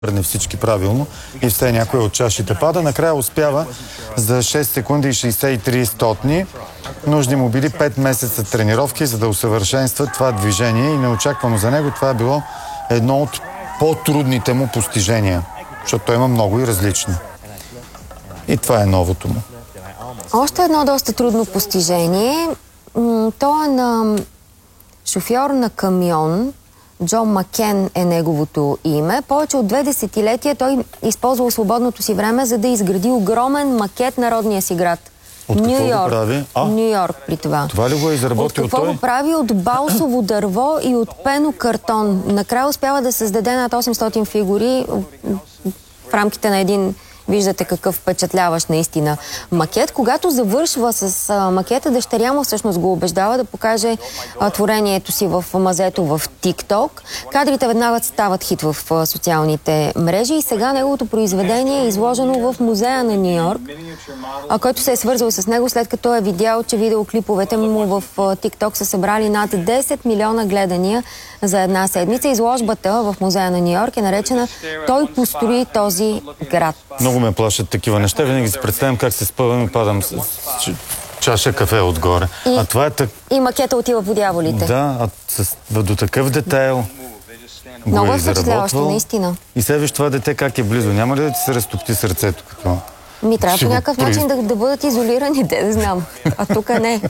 върне всички правилно и все някой от чашите пада. Накрая успява за 6 секунди и 63 стотни. Нужни му били 5 месеца тренировки, за да усъвършенства това движение и неочаквано за него това е било едно от по-трудните му постижения, защото той има много и различни. И това е новото му. Още едно доста трудно постижение. То е на шофьор на камион. Джон Макен е неговото име. Повече от 2 десетилетия той използвал свободното си време, за да изгради огромен макет на родния си град. Ню Йорк. Ню Йорк при това. Това ли го е изработил той? Какво го прави? От балсово дърво и от пенокартон. Накрая успява да създаде над 800 фигури в рамките на един... Виждате какъв впечатляващ наистина макет. Когато завършва с макета, дъщеря му всъщност го убеждава да покаже творението си в мазето в TikTok. Кадрите веднага стават хит в социалните мрежи и сега неговото произведение е изложено в музея на Ню Йорк, който се е свързал с него след като е видял, че видеоклиповете му в TikTok са събрали над 10 милиона гледания за една седмица. Изложбата в музея на Ню Йорк е наречена "Той построи този град". Много ме плашат такива неща. Винаги си представям как се спъвам и падам с чаша кафе отгоре. И макета отива по дяволите. Да, до такъв детайл много е впечатляващо, наистина. И сега виж това дете как е близо. Няма ли да ти се разтопти сърцето? Като... Трябва по някакъв начин да бъдат изолирани, да знам. А тук не.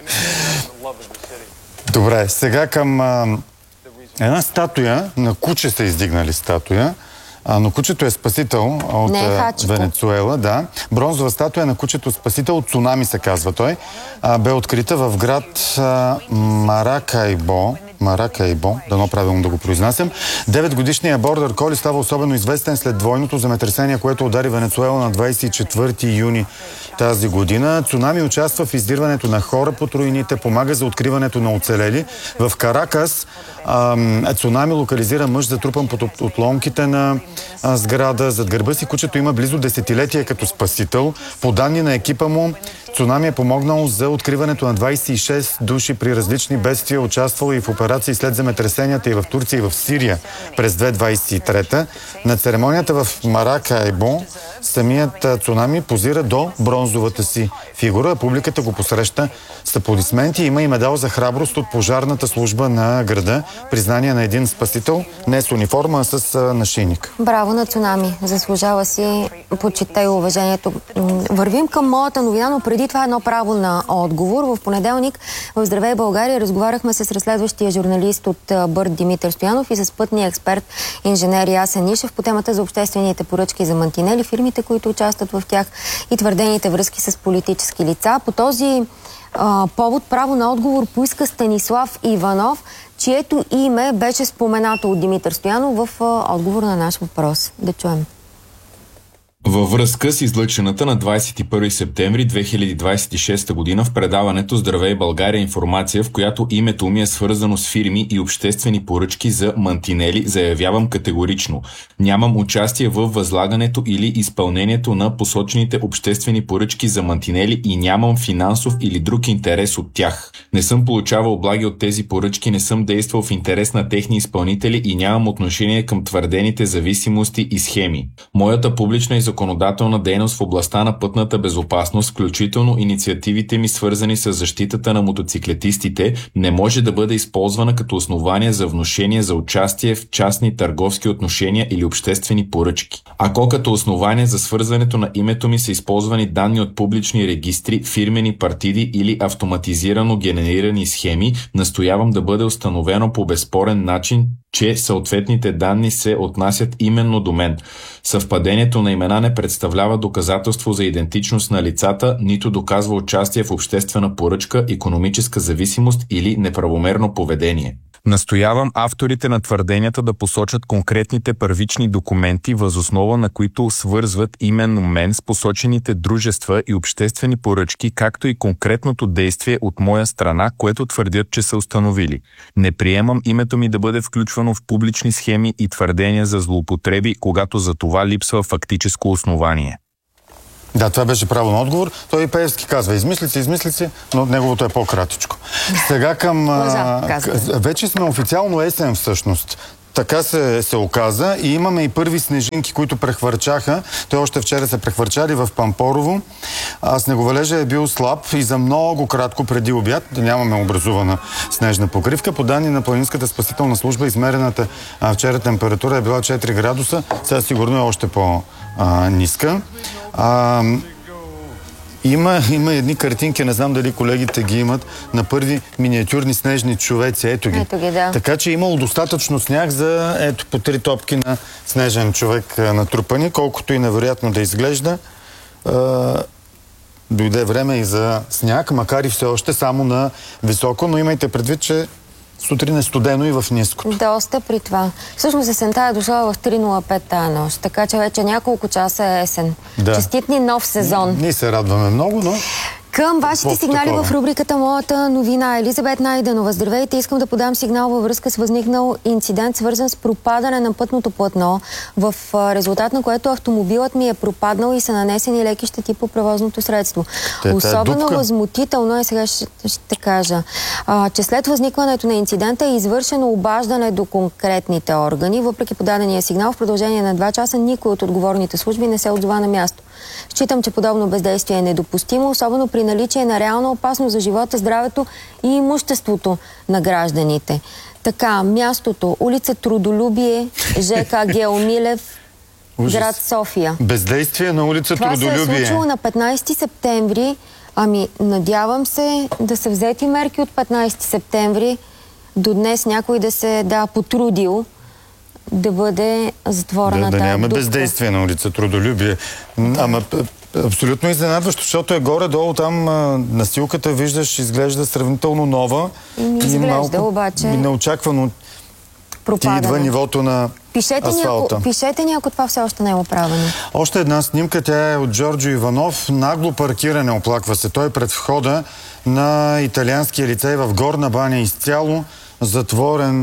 Добре, сега към една статуя, на куче са издигнали статуя, но кучето е спасител от Венецуела. Да. Бронзова статуя на кучето спасител от цунами се казва той. Бе открита в град Маракайбо, дано правилно да го произнасям. 9-годишният бордер коли става особено известен след двойното земетресение, което удари Венецуела на 24 юни тази година. Цунами участва в издирването на хора под руините, помага за откриването на оцелели. В Каракас цунами локализира мъж, затрупан под отломките на сграда. Зад гърба си кучето има близо десетилетие като спасител. По данни на екипа му, цунами е помогнал за откриването на 26 души при различни бедствия, участвал и в операции след земетресенията и в Турция и в Сирия през 2023. На церемонията в Маракайбо самият цунами позира до бронзовата си фигура. Публиката го посреща с аплодисменти. Има и медал за храброст от пожарната служба на града. Признание на един спасител, не с униформа, а с нашийник. Браво на цунами. Заслужава си почита и уважението. Вървим към моята новина, но преди това едно право на отговор. В понеделник в Здравей България разговаряхме с разследващия журналист от Бърд Димитър Стоянов и с пътния експерт инженер Ясен Нишев по темата за обществените поръчки за мантинели, фирмите, които участват в тях и твърдените връзки с политически лица. По този повод право на отговор поиска Станислав Иванов, чието име беше споменато от Димитър Стоянов в отговор на наш въпрос. Да чуем. Във връзка с излъчената на 21 септември 2026 година в предаването "Здравей България" информация, в която името ми е свързано с фирми и обществени поръчки за мантинели, заявявам категорично: нямам участие в възлагането или изпълнението на посочените обществени поръчки за мантинели и нямам финансов или друг интерес от тях. Не съм получавал облаги от тези поръчки, не съм действал в интерес на техни изпълнители и нямам отношение към твърдените зависимости и схеми. Моята публична и законодателна дейност в областта на пътната безопасност, включително инициативите ми свързани с защитата на мотоциклетистите, не може да бъде използвана като основание за внушение за участие в частни търговски отношения или обществени поръчки. Ако като основание за свързването на името ми са използвани данни от публични регистри, фирмени партиди или автоматизирано генерирани схеми, настоявам да бъде установено по безспорен начин, че съответните данни се отнасят именно до мен. Съвпадението на имена не представлява доказателство за идентичност на лицата, нито доказва участие в обществена поръчка, икономическа зависимост или неправомерно поведение. Настоявам авторите на твърденията да посочат конкретните първични документи, въз основа на които свързват именно мен с посочените дружества и обществени поръчки, както и конкретното действие от моя страна, което твърдят, че са установили. Не приемам името ми да бъде включвано в публични схеми и твърдения за злоупотреби, когато за това липсва фактическо основание. Да, това беше право на отговор. Той и Пеевски казва: измисли си, но неговото е по-кратичко. Сега към... вече сме официално есен всъщност. така се оказа и имаме и първи снежинки, които прехвърчаха. Те още вчера се прехвърчали в Пампорово. Снеговалежа е бил слаб и за много кратко преди обяд, да нямаме образувана снежна покривка. По данни на Планинската спасителна служба, измерената вчера температура е била 4 градуса, сега сигурно е още по-ниска. Има едни картинки, не знам дали колегите ги имат, на първи миниатюрни снежни човеци. Ето ги. Ето ги, да. Така че имало достатъчно сняг за по 3 топки на снежен човек натрупани, колкото и невероятно да изглежда. Дойде време и за сняг, макар и все още само на високо, но имайте предвид, че сутрин е студено и в ниското. Доста при това. Всъщност есента е дошла в 3:05 тази нощ, така че вече няколко часа е есен. Да. Честит ни нов сезон. Ние се радваме много, но... Към вашите сигнали в рубриката Моята новина. Елизабет Найденова, здравейте. Искам да подам сигнал във връзка с възникнал инцидент, свързан с пропадане на пътното платно, в резултат на което автомобилът ми е пропаднал и са нанесени леки щети по превозното средство. Особено възмутително е, сега ще кажа, че след възникването на инцидента е извършено обаждане до конкретните органи. Въпреки подадения сигнал, в продължение на 2 часа никой от отговорните служби не се отзова на място. Считам, че подобно бездействие е недопустимо, особено при наличие на реална опасност за живота, здравето и имуществото на гражданите. Така, мястото, улица Трудолюбие, ЖК Геомилев, град София. Бездействие на улица Трудолюбие. Това се е случило на 15 септември. Надявам се да са взети мерки от 15 септември. До днес някой да се потрудил да бъде затворена тази да няма дупка. бездействие на улица Трудолюбие. Ама абсолютно изненадващо, защото е горе-долу там настилката, виждаш, изглежда сравнително нова. Изглежда, обаче неочаквано пропадане. Ти идва нивото на асфалта. Пишете ни, ако това все още не е оправено. Още една снимка, тя е от Джорджо Иванов. Нагло паркиране, оплаква се. Той пред входа на италианския лицей в Горна баня, изцяло затворен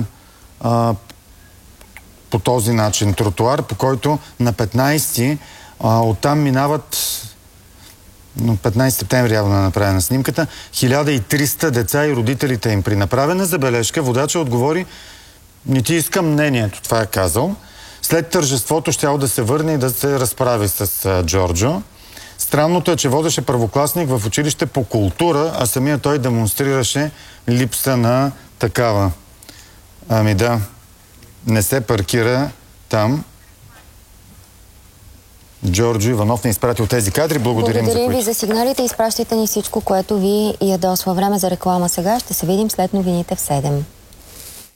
по този начин тротуар, по който на 15-ти оттам минават, на 15 септември явно е направена снимката, 1300 деца и родителите им. При направена забележка водача отговори: не ти искам мнението, това е казал. След тържеството щял да се върне и да се разправи с Джорджо. Странното е, че водеше първокласник в училище по култура, а самия той демонстрираше липса на такава. Да, не се паркира там. Джорджо Иванов ни изпратил тези кадри. Благодарим ви за сигналите. Изпращайте ни всичко, което ви ядосва. Време за реклама сега. Ще се видим след новините в 7.